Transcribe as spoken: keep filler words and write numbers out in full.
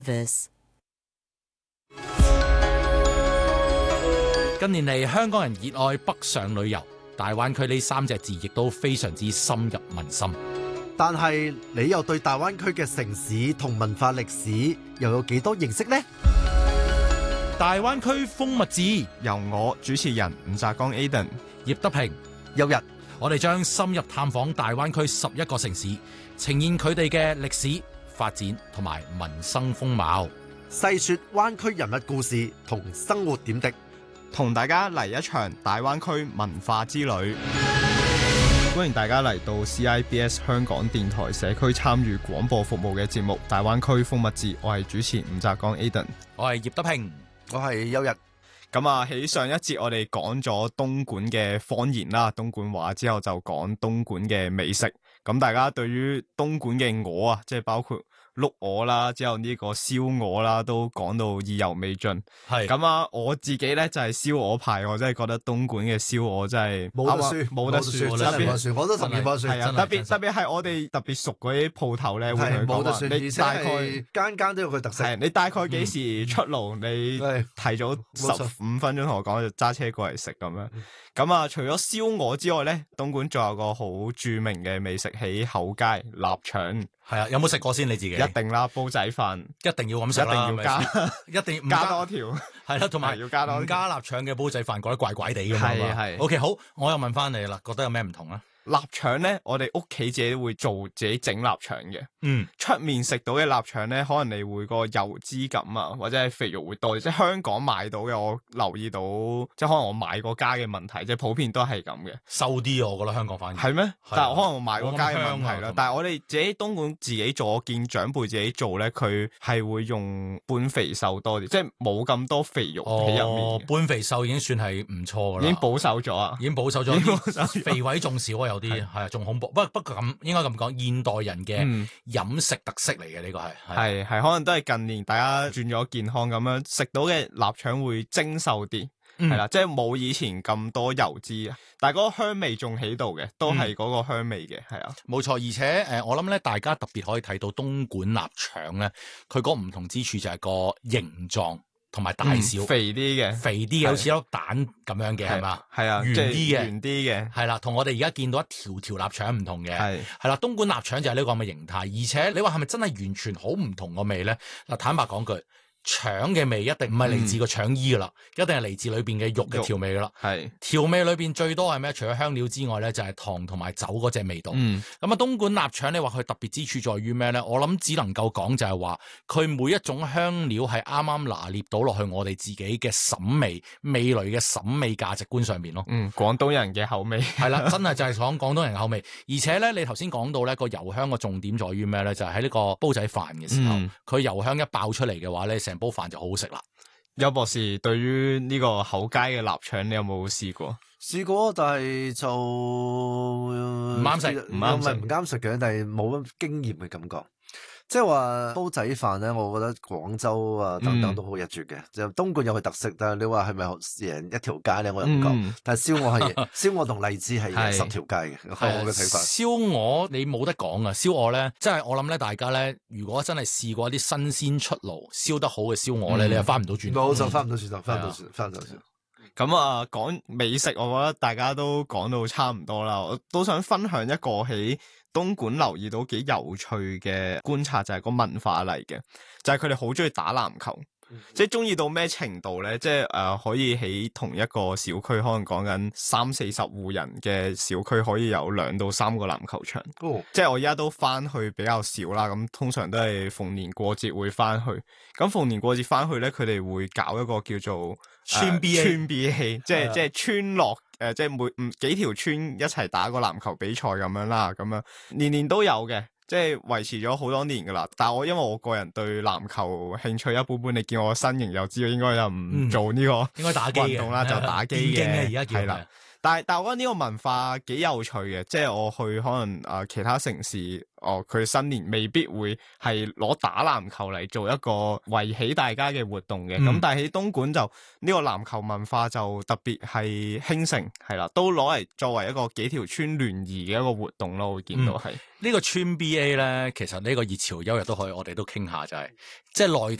This 近年嚟，香港人熱愛北上旅遊，大灣區呢三隻字亦都非常之深入民心。 但係你又對大灣區嘅城市同文化歷史又有幾多認識呢？ 大灣區風物誌由我主持人吳澤剛 Aden、 葉德平、 有日我哋將深入探訪大灣區十一個城市，呈現佢哋嘅歷史發展同埋民生風貌， 細說灣區人物故事同生活點滴， 同大家嚟一場大灣區文化之旅。歡迎大家嚟到 C I B S 香港電台社區參與廣播服務嘅節目《大灣區風物誌》，我係主持吳澤剛 Aden， 我係葉德平， 我係有日。 咁啊，喺上一節我哋講咗東莞嘅方言啦，東莞話之後就講東莞嘅美食。咁大家對於東莞嘅鵝啊，即係包括碌鵝啦，之後呢個燒鵝啦，都講到意猶未盡。係咁啊，我自己咧就係燒鵝派，我真係覺得東莞嘅燒鵝真係冇得輸， 冇得輸， 真係冇得輸，我都同意冇得輸。 係啊，特別特別係我哋特別熟嗰啲鋪頭咧，會冇得輸， 你大概間間都有佢特色。 係你大概幾時出爐？你提早十五分鐘同我講，就揸車過嚟食咁樣。咁啊，除咗燒鵝之外咧，東莞仲有個好著名嘅美食喺後街臘腸。 係啊，有冇食過先你自己？ 一定啦，煲仔飯一定要咁食啦， 一定要加， 一定加多條。 係啦，同埋要加多唔加臘腸嘅煲仔飯，覺得怪怪地㗎嘛。 係係。 OK，好，我又問翻你啦，覺得有咩唔同啊？ 臘腸咧，我哋屋企自己會做，自己整臘腸嘅。 嗯， 出面食到嘅臘腸咧，可能你會個油脂感啊，或者係肥肉會多啲。即係香港買到嘅，我留意到，即係可能我買過家嘅問題，即係普遍都係咁嘅。 瘦啲啊，我覺得香港反而係咩？ 啊、 但係可能我買過家嘅問題啦。 啊、 但係我哋自己東莞自己做，我見長輩自己做咧，佢係會用半肥瘦多啲，即係冇咁多肥肉喺入面。 哦，半肥瘦已經算係唔錯噶啦， 已經保守咗啊， 已經保守咗，肥位仲少啊，有啲係啊，仲恐怖。不不過咁應該咁講，現代人嘅飲食特色嚟嘅呢個係係係，可能都係近年大家轉咗健康咁樣，食到嘅臘腸會精瘦啲，係啦、嗯，即係冇以前咁多油脂，但係嗰個香味仲喺度嘅，都係嗰個香味嘅，係啊、 嗯，冇錯。而且誒、呃，我諗咧，大家特別可以睇到東莞臘腸咧，佢嗰個唔同之處就係個形狀。同埋大小、 嗯、肥啲嘅， 肥啲嘅，好似粒蛋咁樣嘅，係嘛？係啊，圓啲嘅， 圓啲嘅， 係啦，同我哋而家見到一條條臘腸唔同嘅，係係啦，東莞臘腸就係呢個咁嘅形態，而且你話係咪真係完全好唔同個味咧？嗱，坦白講句。腸嘅味一定唔係嚟自個腸衣噶啦，嗯、一定係嚟自裏邊嘅肉嘅調味噶啦。係調味裏邊最多係咩？除咗香料之外咧，就係、是、糖同埋酒嗰隻味道。咁啊、嗯，東莞臘腸你話佢特別之處在於咩咧？我諗只能夠講就係話，佢每一種香料係啱啱拿捏到落去我哋自己嘅審美味蕾嘅審美價值觀上面咯。嗯， 廣東人嘅口味係啦，真係就係講廣東人口味。而且咧，你頭先講到咧個油香嘅重點在於咩咧？就係喺呢個煲仔飯嘅時候，佢、嗯、油香一爆出嚟嘅話咧，成煲飯就好好食啦。 邱博士，對於呢個後街嘅臘腸，你有冇試過？ 試過，但係就唔啱食，唔啱食， 唔啱食嘅，但係冇乜經驗嘅感覺。即係話煲仔飯咧，我覺得廣州啊等等都好一絕嘅。就、嗯、東莞有佢特色，但係你話係咪贏一條街咧？我又唔覺。嗯、但係燒鵝係燒鵝同荔枝係贏十條街嘅，係我嘅睇法。 燒鵝你冇得講啊！燒鵝咧，即係我諗咧，大家咧，如果真係試過一啲新鮮出爐燒得好嘅燒鵝咧，嗯、你又翻唔到轉頭。 冇就翻唔到轉頭，翻唔到轉，翻唔到轉。 咁啊，講美食，我覺得大家都講到差唔多啦。我都想分享一個喺東莞留意到幾有趣嘅觀察，就係、是、個文化嚟嘅，就係佢哋好中意打籃球，嗯、即係中意到咩程度咧？即係誒、呃，可以喺同一個小區，可能講緊三四十戶人嘅小區，可以有兩到三個籃球場。哦、即係我而家都翻去比較少啦，咁通常都係逢年過節會翻去。咁逢年過節翻去咧，佢哋會搞一個叫做村 B A， 村 B A， 即係即係村落。誒、呃，即係每唔幾條村一齊打個籃球比賽咁樣啦，咁樣年年都有嘅，即係維持咗好多年噶啦。但係我因為我個人對籃球興趣一般般，你見我身形又知道應該又唔做呢個應該打機運動啦，就打機嘅。 而家叫係啦，但係但係我覺得呢個文化幾有趣嘅，即係我去可能誒、呃、其他城市哦，佢新年未必會係攞打籃球嚟做一個維繫大家嘅活動嘅。咁、嗯、但係喺東莞就呢、這個籃球文化就特別係興盛，係啦，都攞嚟作為一個幾條村聯誼嘅一個活動咯。會見到係呢、 嗯這個村 B A 咧，其實呢個熱潮優日都可以，我哋都傾下就係、是，即係內